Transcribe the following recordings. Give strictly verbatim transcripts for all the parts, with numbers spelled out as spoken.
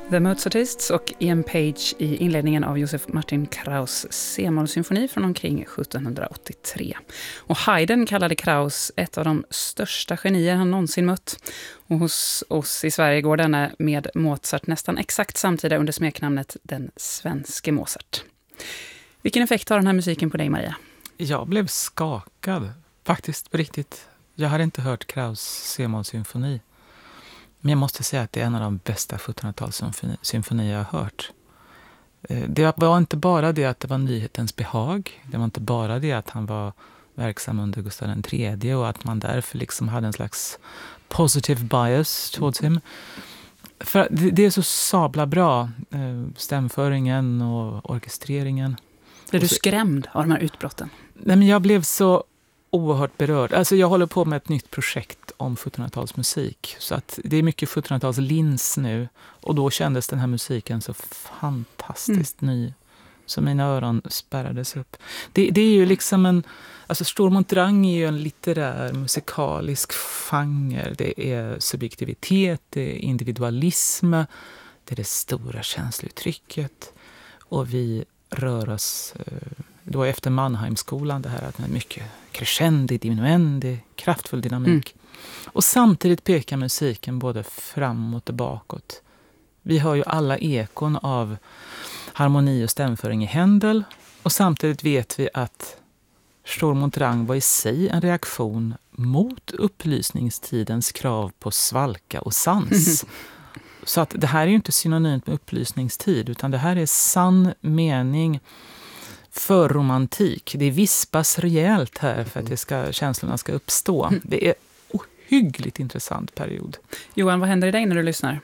The Mozartists och Ian Page i inledningen av Josef Martin Kraus C-mollsymfoni från omkring sjuttonhundraåttiotre. Och Haydn kallade Kraus ett av de största genier han någonsin mött. Och hos oss i Sverige går denna med Mozart nästan exakt samtida under smeknamnet Den svenske Mozart. Vilken effekt har den här musiken på dig, Maria? Jag blev skakad, faktiskt på riktigt. Jag hade inte hört Kraus C-mollsymfoni. Men jag måste säga att det är en av de bästa sjuttonhundratalssymfonier jag har hört. Det var inte bara det att det var nyhetens behag. Det var inte bara det att han var verksam under Gustav den tredje och att man därför liksom hade en slags positive bias towards him. För det är så sabla bra. Stämföringen och orkestreringen. Blev du skrämd av de här utbrotten? Nej, men jag blev så oerhört berörd. Alltså jag håller på med ett nytt projekt om sjuttonhundratalsmusik. Så att det är mycket sjuttonhundratalslins nu. Och då kändes den här musiken så fantastiskt mm. ny. Så mina öron spärrades upp. Det, det är ju liksom en... Alltså Stormontrang är ju en litterär, musikalisk genre. Det är subjektivitet, det är individualism. Det är det stora känslouttrycket. Och vi rör oss... Då efter Mannheimskolan, det här att det är mycket crescendi, diminuendi, kraftfull dynamik. Mm. Och samtidigt pekar musiken både framåt och bakåt. Vi hör ju alla ekon av harmoni och stämföring i Händel. Och samtidigt vet vi att Sturm-und-Drang var i sig en reaktion mot upplysningstidens krav på svalka och sans. Så att det här är ju inte synonymt med upplysningstid, utan det här är sann mening för romantik. Det vispas rejält här för att det ska, känslorna ska uppstå. Det är ohyggligt intressant period. Johan, vad händer i dig när du lyssnar?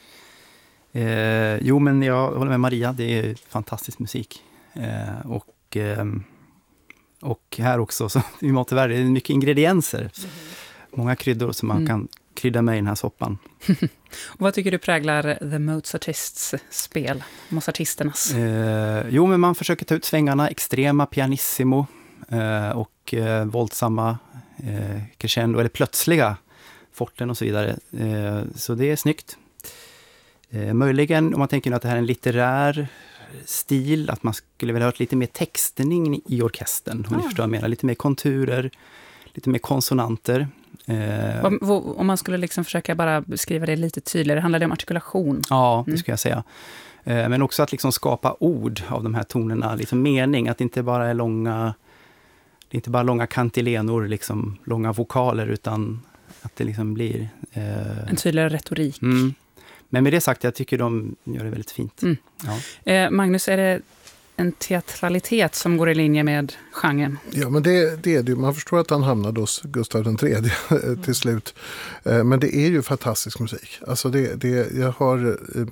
Eh, jo, men jag håller med Maria. Det är fantastisk musik. Eh, och, eh, och här också, så, i Monteverde, det är mycket ingredienser. Mm. Många kryddor som man mm. kan krydda med i den här soppan. Och vad tycker du präglar The Mozartists spel? Mozartisternas? Eh, jo, men man försöker ta ut svängarna. Extrema, pianissimo eh, och eh, våldsamma eh, crescendo, eller plötsliga forten och så vidare. Eh, så det är snyggt. Eh, möjligen, om man tänker att det här är en litterär stil, att man skulle vilja ha hört lite mer textning i orkestern. Om ah. ni förstår vad jag menar. Lite mer konturer, lite mer konsonanter. Eh, om man skulle liksom försöka bara beskriva det lite tydligare, handlar det om artikulation? Ja, det skulle jag säga. Eh, men också att liksom skapa ord av de här tonerna, liksom mening, att det inte bara är långa, det är inte bara långa kantilenor, liksom långa vokaler, utan att det liksom blir eh, en tydligare retorik. Mm. Men med det sagt, jag tycker de gör det väldigt fint. Mm. Ja. Eh, Magnus, är det en teatralitet som går i linje med genren? Ja, men det, det är det. Man förstår att han hamnade hos Gustav den tredje till slut. Men det är ju fantastisk musik. Alltså det, det, jag har eh,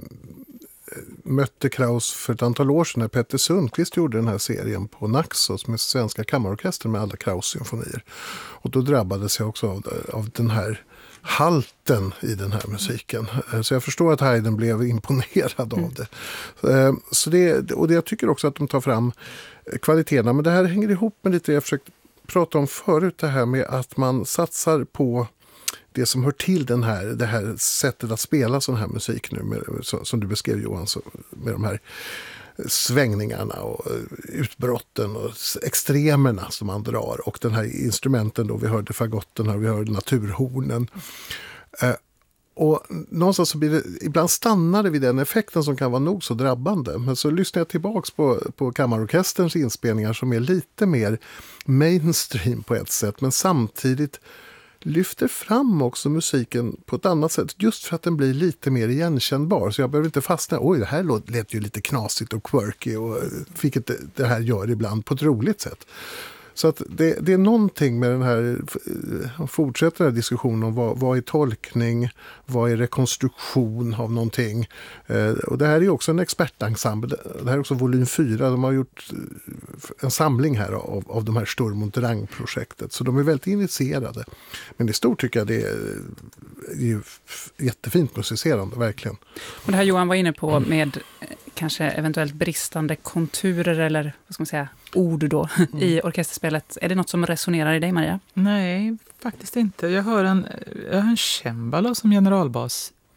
mötte Kraus för ett antal år sedan när Petter Sundqvist gjorde den här serien på Naxos med Svenska kammarorkestern med alla Kraus-symfonier. Och då drabbades jag också av, av den här halten i den här musiken. Så jag förstår att Haydn blev imponerad av det. Mm. Så det, och det jag tycker också att de tar fram kvaliteterna, men det här hänger ihop med lite jag försökt prata om förut, det här med att man satsar på det som hör till den här, det här sättet att spela sån här musik nu, med, som du beskrev Johan, så, med de här svängningarna och utbrotten och extremerna som man drar, och den här instrumenten då, vi hörde fagotten här, vi hörde naturhornen. Eh, och någonstans så blir det, ibland stannar det vid den effekten som kan vara nog så drabbande. Men så lyssnar jag tillbaks på, på kammarorkesterns inspelningar som är lite mer mainstream på ett sätt, men samtidigt lyfter fram också musiken på ett annat sätt, just för att den blir lite mer igenkännbar. Så jag behöver inte fastna, oj, det här lät, lät ju lite knasigt och quirky, och vilket det här gör ibland på ett roligt sätt. Så att det, det är någonting med den här, fortsätter den här diskussionen om vad, vad är tolkning, vad är rekonstruktion av någonting. Eh, och det här är ju också en expertensemble. Det här är också volym fyra. De har gjort en samling här av, av de här Sturm-und-Drang-projektet. Så de är väldigt initierade. Men i stort tycker jag det är, det är jättefint musicerande, verkligen. Och det här Johan var inne på med kanske eventuellt bristande konturer eller vad ska man säga, ord då mm. i orkesterspelet. Är det något som resonerar i dig, Maria? Nej, faktiskt inte. Jag hör en, jag hör en cembalo som generalbas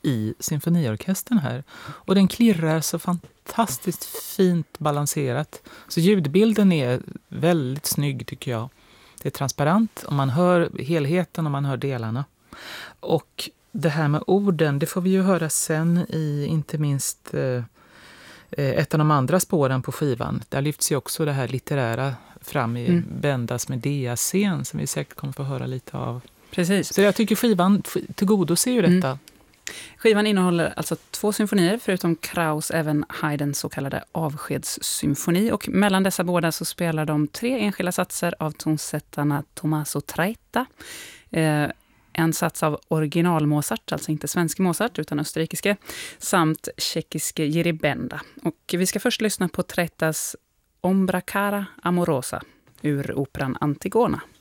i symfoniorkestern här. Och den klirrar så fantastiskt fint balanserat. Så ljudbilden är väldigt snygg tycker jag. Det är transparent och man hör helheten och man hör delarna. Och det här med orden, det får vi ju höra sen i inte minst eh, ett av de andra spåren på skivan. Där lyfts ju också det här litterära fram i mm. Bendas Medea-scen som vi säkert kommer få höra lite av. Precis. Så jag tycker skivan tillgodoser ju detta. Mm. Skivan innehåller alltså två symfonier, förutom Kraus även Haydns så kallade avskedssymfoni. Och mellan dessa båda så spelar de tre enskilda satser av tonsättarna Tommaso Traetta. Eh, en sats av original Mozart, alltså inte svensk Mozart utan österrikiske, samt tjeckiske Jiří Benda. Och vi ska först lyssna på Traettas Ombra cara amorosa ur operan Antigona.